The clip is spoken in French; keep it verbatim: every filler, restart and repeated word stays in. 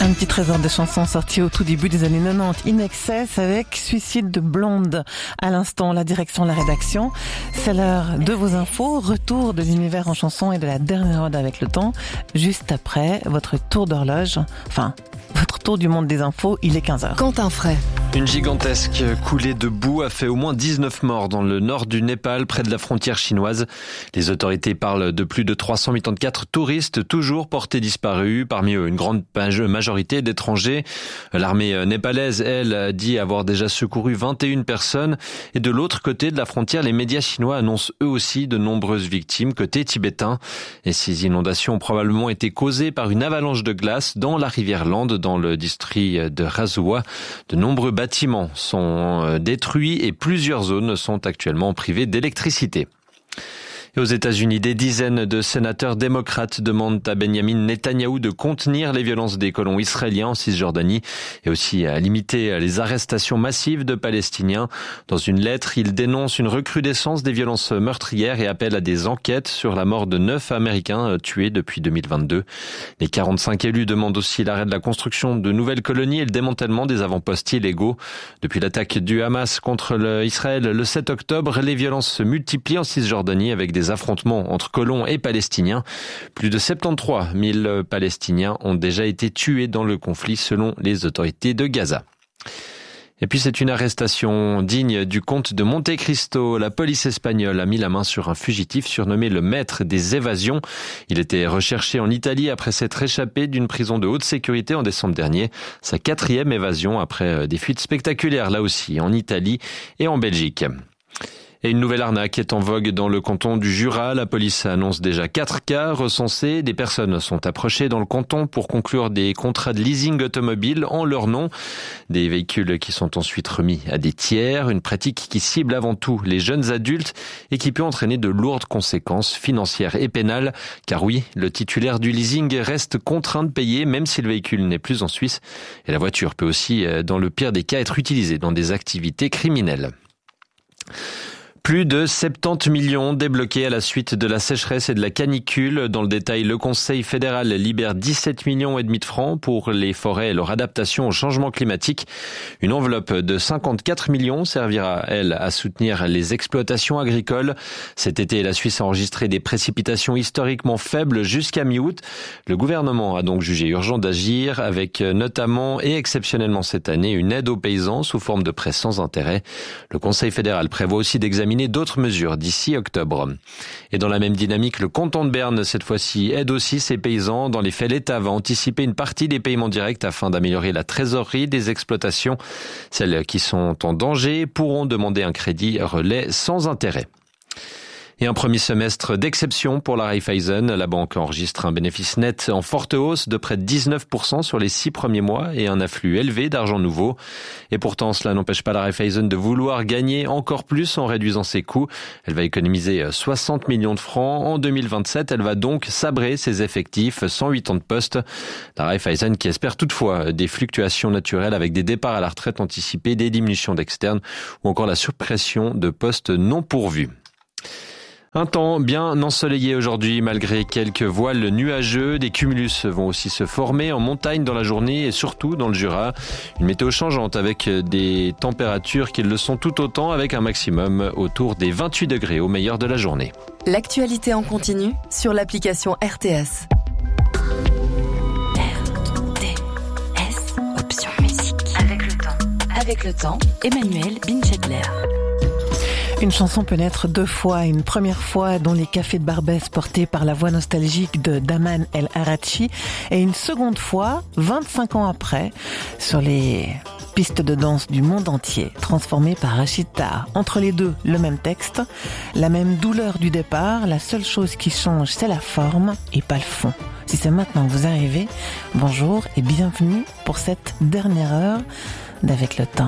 Un petit trésor de chansons sorti au tout début des années quatre-vingt-dix, In Excess avec Suicide de Blonde. À l'instant, la direction, la rédaction. C'est l'heure de vos infos. Retour de l'univers en chanson et de la dernière ode avec le temps. Juste après votre tour d'horloge. Enfin, votre tour du monde des infos, il est quinze heures. Quentin Fray. Une gigantesque coulée de boue a fait au moins dix-neuf morts dans le nord du Népal, près de la frontière chinoise. Les autorités parlent de plus de trois cent quatre-vingt-quatre touristes toujours portés disparus, parmi eux une grande majorité d'étrangers. L'armée népalaise, elle, dit avoir déjà secouru vingt et une personnes. Et de l'autre côté de la frontière, les médias chinois annoncent eux aussi de nombreuses victimes côté tibétain. Et ces inondations ont probablement été causées par une avalanche de glace dans la rivière Lande, dans le district de Razua. De nombreux bâtiments sont détruits et plusieurs zones sont actuellement privées d'électricité. Et aux États-Unis, des dizaines de sénateurs démocrates demandent à Benjamin Netanyahou de contenir les violences des colons israéliens en Cisjordanie et aussi à limiter les arrestations massives de Palestiniens. Dans une lettre, ils dénoncent une recrudescence des violences meurtrières et appellent à des enquêtes sur la mort de neuf Américains tués depuis deux mille vingt-deux. Les quarante-cinq élus demandent aussi l'arrêt de la construction de nouvelles colonies et le démantèlement des avant-postes illégaux. Depuis l'attaque du Hamas contre le Israël le sept octobre, les violences se multiplient en Cisjordanie avec des des affrontements entre colons et Palestiniens. Plus de soixante-treize mille Palestiniens ont déjà été tués dans le conflit selon les autorités de Gaza. Et puis c'est une arrestation digne du comte de Monte Cristo. La police espagnole a mis la main sur un fugitif surnommé le maître des évasions. Il était recherché en Italie après s'être échappé d'une prison de haute sécurité en décembre dernier. Sa quatrième évasion après des fuites spectaculaires là aussi en Italie et en Belgique. Et une nouvelle arnaque est en vogue dans le canton du Jura. La police annonce déjà quatre cas recensés. Des personnes sont approchées dans le canton pour conclure des contrats de leasing automobile en leur nom. Des véhicules qui sont ensuite remis à des tiers. Une pratique qui cible avant tout les jeunes adultes et qui peut entraîner de lourdes conséquences financières et pénales. Car oui, le titulaire du leasing reste contraint de payer même si le véhicule n'est plus en Suisse. Et la voiture peut aussi, dans le pire des cas, être utilisée dans des activités criminelles. Plus de soixante-dix millions débloqués à la suite de la sécheresse et de la canicule. Dans le détail, le Conseil fédéral libère dix-sept millions et demi de francs pour les forêts et leur adaptation au changement climatique. Une enveloppe de cinquante-quatre millions servira, elle, à soutenir les exploitations agricoles. Cet été, la Suisse a enregistré des précipitations historiquement faibles jusqu'à mi-août. Le gouvernement a donc jugé urgent d'agir avec notamment et exceptionnellement cette année une aide aux paysans sous forme de prêts sans intérêt. Le Conseil fédéral prévoit aussi d'examiner d'autres mesures d'ici octobre. Et dans la même dynamique, le canton de Berne, cette fois-ci, aide aussi ses paysans. Dans les faits, l'État va anticiper une partie des paiements directs afin d'améliorer la trésorerie des exploitations. Celles qui sont en danger pourront demander un crédit relais sans intérêt. Et un premier semestre d'exception pour la Raiffeisen. La banque enregistre un bénéfice net en forte hausse de près de dix-neuf pour cent sur les six premiers mois et un afflux élevé d'argent nouveau. Et pourtant, cela n'empêche pas la Raiffeisen de vouloir gagner encore plus en réduisant ses coûts. Elle va économiser soixante millions de francs. En deux mille vingt-sept, elle va donc sabrer ses effectifs, cent huit ans de poste. La Raiffeisen qui espère toutefois des fluctuations naturelles avec des départs à la retraite anticipés, des diminutions d'externes ou encore la suppression de postes non pourvus. Un temps bien ensoleillé aujourd'hui malgré quelques voiles nuageux. Des cumulus vont aussi se former en montagne dans la journée et surtout dans le Jura. Une météo changeante avec des températures qui le sont tout autant avec un maximum autour des vingt-huit degrés au meilleur de la journée. L'actualité en continu sur l'application R T S. R T S, option musique. Avec le temps. Avec le temps, Emmanuel Binchedler. Une chanson peut naître deux fois. Une première fois dans les cafés de Barbès portés par la voix nostalgique de Daman El Arachi et une seconde fois, vingt-cinq ans après, sur les pistes de danse du monde entier, transformées par Rachid Taha. Entre les deux, le même texte, la même douleur du départ. La seule chose qui change, c'est la forme et pas le fond. Si c'est maintenant que vous arrivez, bonjour et bienvenue pour cette dernière heure d'Avec le temps.